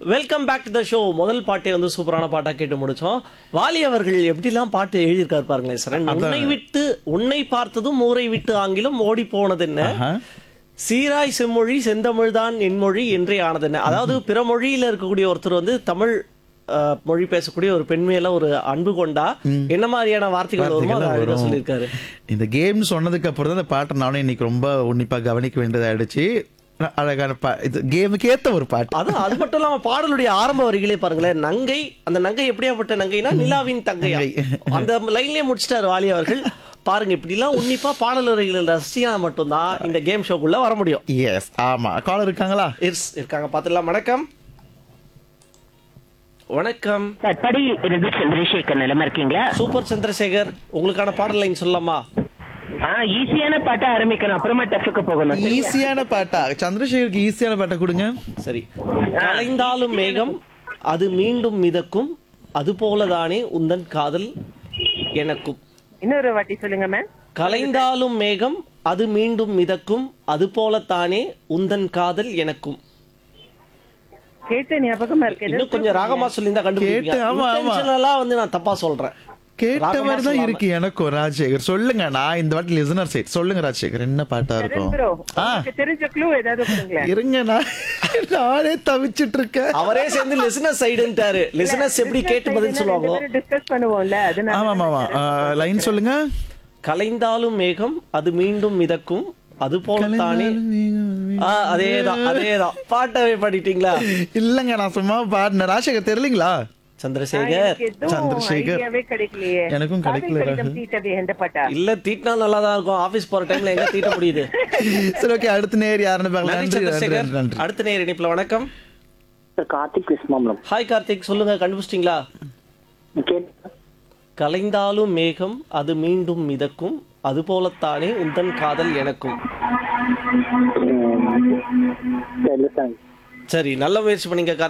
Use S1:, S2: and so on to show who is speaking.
S1: Welcome back to the show. முதல் பாட்டே வந்து சூப்பரான பாட்டா கேட்டு முடிச்சோம். வாலி அவர்கள் எப்படிலாம் பாட்டு எழுதியிருக்காரு பாருங்களேன் சார். உன்னை விட்டு உன்னை பார்த்ததும் ஊரை விட்டு ஆங்கிலம் ஓடி போனது என்ன, சீராய் செம்மொழி செந்தமிழ் தான் என் மொழி என்றே ஆனது என்ன. அதாவது பிற மொழியில இருக்கக்கூடிய ஒருத்தர் வந்து தமிழ் மொழி பேசக்கூடிய ஒரு பெண்மையில ஒரு அன்பு கொண்டா என்ன மாதிரியான வார்த்தைகள் வருமோ அதை அழகா சொல்லியிருக்காரு.
S2: இந்த கேம் சொன்னதுக்கு அப்புறம் தான் இந்த பாட்டை நானும் இன்னைக்கு ரொம்ப உன்னிப்பா கவனிக்க வேண்டியதாயிடுச்சு. அழகான இது கேமுக்கு ஏத்த ஒரு பாட்டு.
S1: அது மட்டும் இல்லாம பாடலுடைய ஆரம்ப வரிகளே பாருங்களேன். நங்கை, அந்த நங்கை எப்படியாப்பட்ட நங்கைனா நிலாவின் தங்கை. அந்த லைன்லயே முடிச்சிட்டாரு வாலி அவர்கள். பாருங்க, இப்படி எல்லாம் உன்னிப்பா பாடல் வரிகளை ரசிச்சா மட்டும்தான் இந்த கேம் ஷோக்குள்ள வர முடியும்.
S2: எஸ், ஆமா. காலர் இருக்காங்களா?
S1: இருக்காங்க, பாத்துடலாம். வணக்கம். வணக்கம்.
S3: படி இருந்து சந்திரசேகர் நிலமா இருக்கீங்களா?
S1: சூப்பர் சந்திரசேகர், உங்களுக்கான பாடல் லைன் சொல்லலாமா?
S3: ஈஸியான பாட்டா ஆரம்பிக்கணும், அப்புறமா டஃப்க்கு போகணும்.
S2: ஈஸியான பாட்டா? சந்திரசேகருக்கு ஈஸியான பாட்டா கொடுங்க.
S1: சரி. கலைந்தாலும் மேகம் அது மீண்டும் மிதக்கும், அது போலதானே உந்தன் காதல் எனக்கும்.
S3: இன்னொரு வாட்டி சொல்லுங்க மேம்.
S1: கலைந்தாலும் மேகம் அது மீண்டும் மிதக்கும், அது போலத்தானே உந்தன் காதல் எனக்கும்.
S3: கேட்ட ஞாபகமா இருக்கு.
S1: இன்னும் கொஞ்சம் ராகமா சொல்லியிருந்தா கண்டுபிடிப்பீங்க.
S2: ஆமா, ஆமா.
S1: Intentional-ஆ வந்து நான் தப்பா சொல்றேன்.
S2: கேட்ட மாதிரி தான் இருக்கு எனக்கும். ராஜசேகர் சொல்லுங்க. நான் இந்த வாட்டி லிசனர் சைட் சொல்லுங்க. ராஜசேகர் என்ன பாட்டா இருக்கும்?
S3: தெரிஞ்ச க்ளூ ஏதாவது கொடுங்களேன்.
S2: இருங்க, நானே தவிச்சிட்டு இருக்கேன்.
S1: அவரே சேர்ந்து லிசனர்ஸ் சைடுன்ட்டாரு. லிசனர்ஸ் எப்படி கேட்டு பதில் சொல்லுவாங்க.
S3: டிஸ்கஸ் பண்ணுவோம்ல, அதனால.
S2: ஆமா ஆமா. லைன் சொல்லுங்க.
S1: கலைந்தாலும் மேகம் அது மீண்டும் மிதக்கும், அது போலத்தானே. அதேதான் பாட்டவே பாடிட்டீங்களா?
S2: இல்லங்க, நான் சும்மா பாடினேன். ராஜசேகர் தெரியலீங்களா?
S1: சந்திரசேகர்.
S3: கிடைக்கலையே.
S2: எனக்கும் கிடைக்கல.
S1: இல்ல, தீட்டினா நல்லா தான் இருக்கும். ஆபீஸ் போற டைம்ல எங்க தீட்ட முடியுது.
S2: சரி, ஓகே. அடுத்த நேர் யாருன்னு பார்க்கலாம்.
S1: நன்றி சந்திரசேகர். அடுத்த நேர் இணைப்புல. வணக்கம்.
S4: கார்த்திக் கிருஷ்ணாமலம்.
S1: ஹாய் கார்த்திக், சொல்லுங்க, கண்டுபிடிச்சிட்டீங்களா? கலைந்தாலும் மேகம் அது மீண்டும் மிதக்கும், அது போலத்தானே உந்தன் காதல் எனக்கும். சரி, நல்ல முயற்சி பண்ணீங்க கார்த்திக்.